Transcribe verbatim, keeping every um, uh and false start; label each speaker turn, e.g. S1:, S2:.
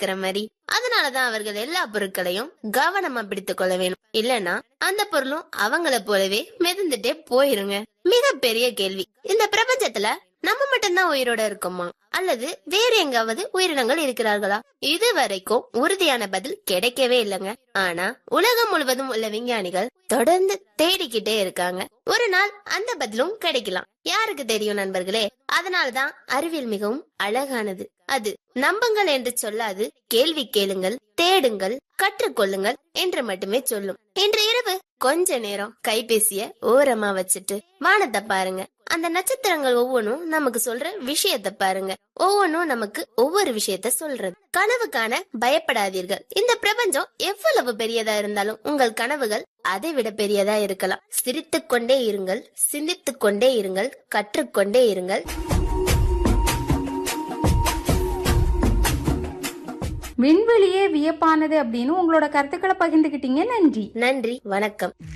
S1: இருக்கிற மாதிரி. அதனாலதான் அவர்கள் எல்லா பொருட்களையும் கவனமா பிடித்துக் கொள்ள வேணும். இல்லன்னா அந்த பொருளும் அவங்கள போலவே மிதந்துட்டே போயிருங்க. மிக பெரிய கேள்வி, இந்த பிரபஞ்சத்துல நம்ம மட்டும்தான் உயிரோட இருக்கோமா அல்லது வேற எங்காவது உயிரினங்கள் இருக்கிறார்களா? இது வரைக்கும் உறுதியான பதில் கிடைக்கவே இல்லைங்க. ஆனா உலகம் முழுவதும் உள்ள விஞ்ஞானிகள் தொடர்ந்து தேடிக்கிட்டே இருக்காங்க. ஒரு நாள் அந்த பதிலும் கிடைக்கலாம். யாருக்கு தெரியும் நண்பர்களே? அதனால்தான் அறிவியல் மிகவும் அழகானது. அது நம்புங்கள் என்று சொல்லாது, கேள்வி கேளுங்கள், தேடுங்கள், கற்றுக்கொள்ளுங்கள் என்று மட்டுமே சொல்லும். இன்று இரவு கொஞ்ச நேரம் கைபேசிய ஓரமா வச்சுட்டு வானத்தை பாருங்க. அந்த நட்சத்திரங்கள் ஒவ்வொன்றும் நமக்கு சொல்ற விஷயத்த பாருங்க. ஒவ்வொன்றும் நமக்கு ஒவ்வொரு விஷயத்த சொல்றது. கனவு காண பயப்படாதீர்கள். இந்த பிரபஞ்சம் எவ்வளவு பெரியதா இருந்தாலும் உங்கள் கனவுகள் அதை விட பெரியதா இருக்கலாம். சிரித்துக் கொண்டே இருங்கள், சிந்தித்துக் கொண்டே இருங்கள், கற்றுக்கொண்டே இருங்கள்.
S2: விண்வெளியே வியப்பானது அப்படின்னு உங்களோட கருத்துக்களை பகிர்ந்துகிட்டீங்க. நன்றி.
S1: நன்றி, வணக்கம்.